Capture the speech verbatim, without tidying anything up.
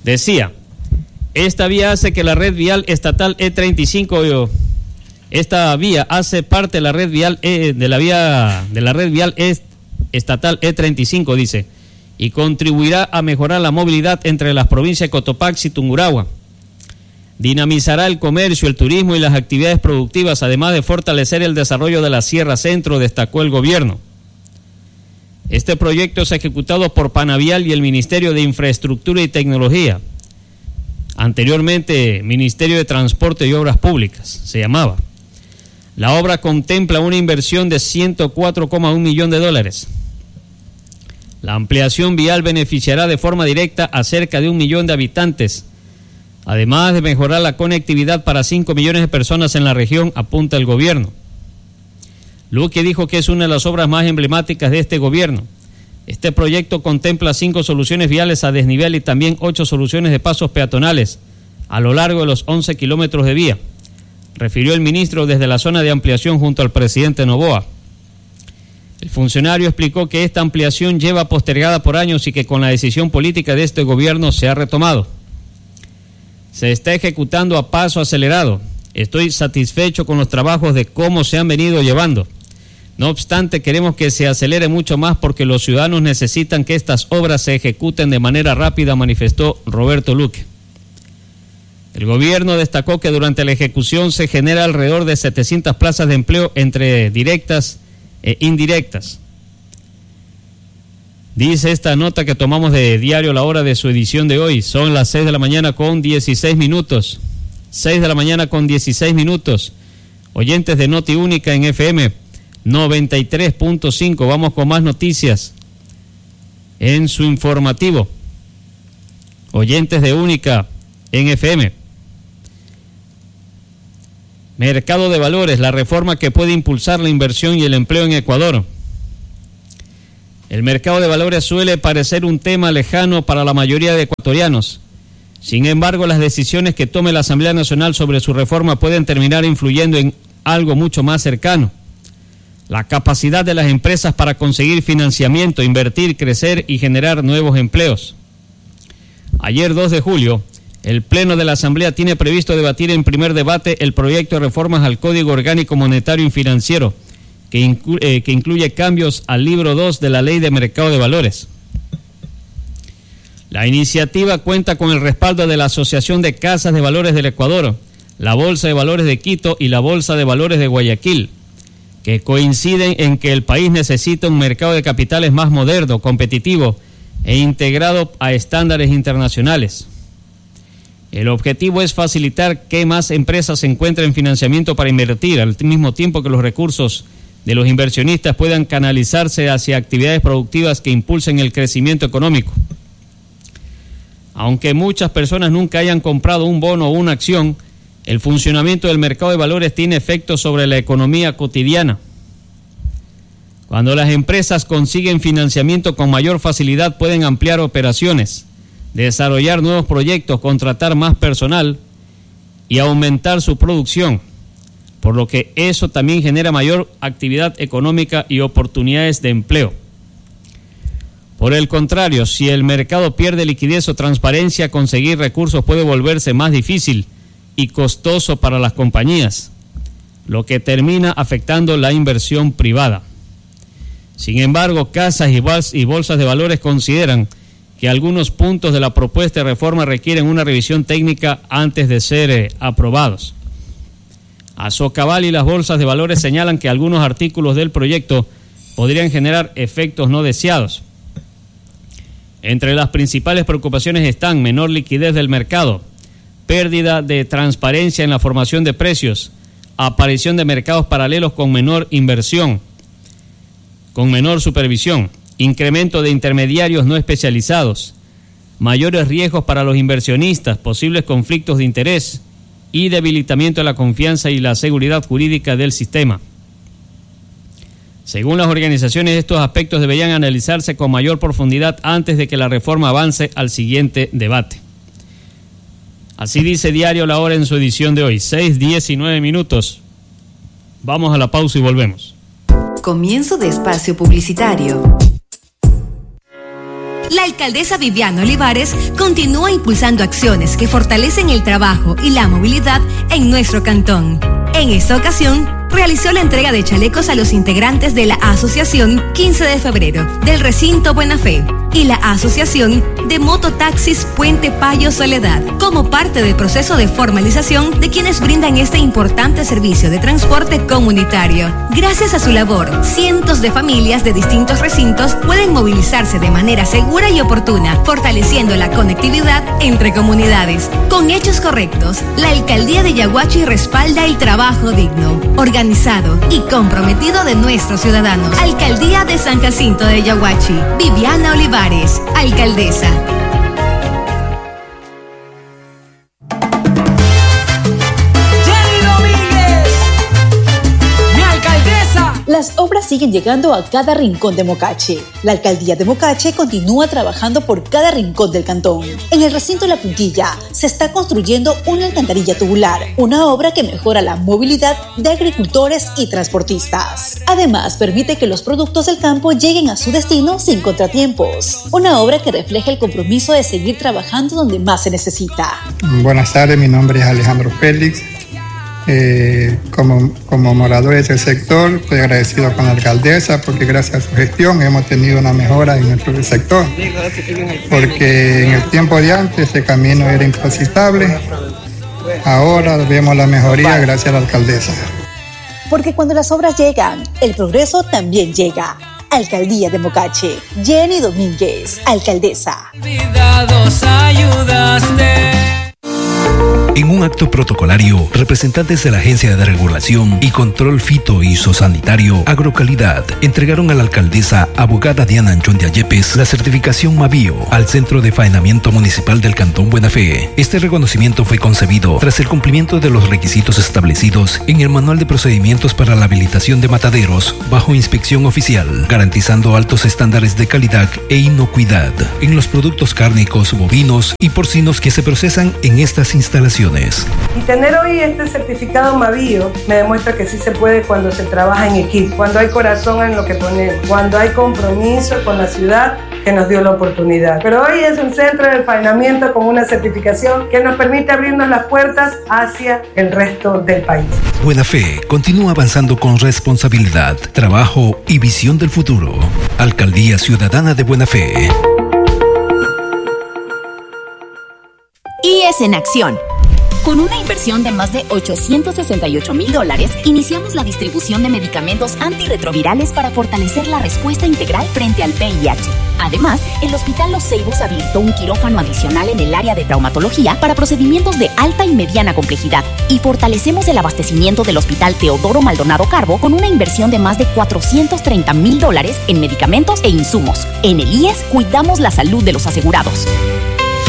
Decía, esta vía hace que la red vial estatal E treinta y cinco, esta vía hace parte de la red vial e, de la vía de la red vial e, estatal E treinta y cinco, dice, y contribuirá a mejorar la movilidad entre las provincias de Cotopaxi y Tungurahua. Dinamizará el comercio, el turismo y las actividades productivas, además de fortalecer el desarrollo de la Sierra Centro, destacó el gobierno. Este proyecto es ejecutado por Panavial y el Ministerio de Infraestructura y Tecnología. Anteriormente, Ministerio de Transporte y Obras Públicas, se llamaba. La obra contempla una inversión de ciento cuatro coma uno millones de dólares. La ampliación vial beneficiará de forma directa a cerca de un millón de habitantes, además de mejorar la conectividad para cinco millones de personas en la región, apunta el gobierno. Luque dijo que es una de las obras más emblemáticas de este gobierno. Este proyecto contempla cinco soluciones viales a desnivel y también ocho soluciones de pasos peatonales a lo largo de los once kilómetros de vía, refirió el ministro desde la zona de ampliación junto al presidente Noboa. El funcionario explicó que esta ampliación lleva postergada por años y que con la decisión política de este gobierno se ha retomado. Se está ejecutando a paso acelerado. Estoy satisfecho con los trabajos de cómo se han venido llevando. No obstante, queremos que se acelere mucho más porque los ciudadanos necesitan que estas obras se ejecuten de manera rápida, manifestó Roberto Luque. El gobierno destacó que durante la ejecución se genera alrededor de setecientas plazas de empleo entre directas e indirectas. Dice esta nota que tomamos de Diario La Hora de su edición de hoy. Son las seis de la mañana con dieciséis minutos. seis de la mañana con dieciséis minutos. Oyentes de Noti Única en F M noventa y tres punto cinco. Vamos con más noticias en su informativo. Oyentes de Única en F M. Mercado de valores, la reforma que puede impulsar la inversión y el empleo en Ecuador. El mercado de valores suele parecer un tema lejano para la mayoría de ecuatorianos. Sin embargo, las decisiones que tome la Asamblea Nacional sobre su reforma pueden terminar influyendo en algo mucho más cercano: la capacidad de las empresas para conseguir financiamiento, invertir, crecer y generar nuevos empleos. Ayer, dos de julio, el Pleno de la Asamblea tiene previsto debatir en primer debate el proyecto de reformas al Código Orgánico Monetario y Financiero, que, inclu- eh, que incluye cambios al libro dos de la Ley de Mercado de Valores. La iniciativa cuenta con el respaldo de la Asociación de Casas de Valores del Ecuador, la Bolsa de Valores de Quito y la Bolsa de Valores de Guayaquil, que coinciden en que el país necesita un mercado de capitales más moderno, competitivo e integrado a estándares internacionales. El objetivo es facilitar que más empresas encuentren financiamiento para invertir, al mismo tiempo que los recursos de los inversionistas puedan canalizarse hacia actividades productivas que impulsen el crecimiento económico. Aunque muchas personas nunca hayan comprado un bono o una acción, el funcionamiento del mercado de valores tiene efectos sobre la economía cotidiana. Cuando las empresas consiguen financiamiento con mayor facilidad, pueden ampliar operaciones, desarrollar nuevos proyectos, contratar más personal y aumentar su producción, por lo que eso también genera mayor actividad económica y oportunidades de empleo. Por el contrario, si el mercado pierde liquidez o transparencia, conseguir recursos puede volverse más difícil y costoso para las compañías, lo que termina afectando la inversión privada. Sin embargo, casas y bolsas de valores consideran que algunos puntos de la propuesta de reforma requieren una revisión técnica antes de ser eh, aprobados. Azocabal y las bolsas de valores señalan que algunos artículos del proyecto podrían generar efectos no deseados. Entre las principales preocupaciones están menor liquidez del mercado, pérdida de transparencia en la formación de precios, aparición de mercados paralelos con menor inversión, con menor supervisión, incremento de intermediarios no especializados, mayores riesgos para los inversionistas, posibles conflictos de interés y debilitamiento de la confianza y la seguridad jurídica del sistema. Según las organizaciones, estos aspectos deberían analizarse con mayor profundidad antes de que la reforma avance al siguiente debate. Así dice Diario La Hora en su edición de hoy, seis diecinueve minutos. Vamos a la pausa y volvemos. Comienzo de espacio publicitario. La alcaldesa Viviana Olivares continúa impulsando acciones que fortalecen el trabajo y la movilidad en nuestro cantón. En esta ocasión, realizó la entrega de chalecos a los integrantes de la Asociación quince de febrero del Recinto Buena Fe y la Asociación de Mototaxis Puente Payo Soledad, como parte del proceso de formalización de quienes brindan este importante servicio de transporte comunitario. Gracias a su labor, cientos de familias de distintos recintos pueden movilizarse de manera segura y oportuna, fortaleciendo la conectividad entre comunidades. Con hechos correctos, la Alcaldía de Yaguachi respalda el trabajo digno, organizado y comprometido de nuestros ciudadanos. Alcaldía de San Jacinto de Yaguachi. Viviana Olivares, alcaldesa. Las obras siguen llegando a cada rincón de Mocache. La alcaldía de Mocache continúa trabajando por cada rincón del cantón. En el recinto La Puntilla se está construyendo una alcantarilla tubular, una obra que mejora la movilidad de agricultores y transportistas. Además, permite que los productos del campo lleguen a su destino sin contratiempos. Una obra que refleja el compromiso de seguir trabajando donde más se necesita. Buenas tardes, mi nombre es Alejandro Félix. Eh, como, como moradores del sector, estoy agradecido con la alcaldesa porque gracias a su gestión hemos tenido una mejora en nuestro sector, porque en el tiempo de antes el camino era intransitable, ahora vemos la mejoría gracias a la alcaldesa. Porque cuando las obras llegan, el progreso también llega. Alcaldía de Mocache. Jenny Domínguez, alcaldesa. Cuidados ayudaste. En un acto protocolario, representantes de la Agencia de Regulación y Control Fito y Zosanitario Agrocalidad entregaron a la alcaldesa abogada Diana Anchón de Ayepes la certificación Mavío al Centro de Faenamiento Municipal del Cantón Buena Fe. Este reconocimiento fue concebido tras el cumplimiento de los requisitos establecidos en el Manual de Procedimientos para la Habilitación de Mataderos bajo inspección oficial, garantizando altos estándares de calidad e inocuidad en los productos cárnicos, bovinos y porcinos que se procesan en estas instalaciones. Y tener hoy este certificado Mavío me demuestra que sí se puede cuando se trabaja en equipo, cuando hay corazón en lo que ponemos, cuando hay compromiso con la ciudad que nos dio la oportunidad. Pero hoy es un centro de faenamiento con una certificación que nos permite abrirnos las puertas hacia el resto del país. Buena Fe continúa avanzando con responsabilidad, trabajo y visión del futuro. Alcaldía Ciudadana de Buena Fe. I E S en acción. Con una inversión de más de ochocientos sesenta y ocho mil dólares, iniciamos la distribución de medicamentos antirretrovirales para fortalecer la respuesta integral frente al V I H. Además, el Hospital Los Ceibos habilitó un quirófano adicional en el área de traumatología para procedimientos de alta y mediana complejidad. Y fortalecemos el abastecimiento del Hospital Teodoro Maldonado Carbo con una inversión de más de cuatrocientos treinta mil dólares en medicamentos e insumos. En el I E S, cuidamos la salud de los asegurados.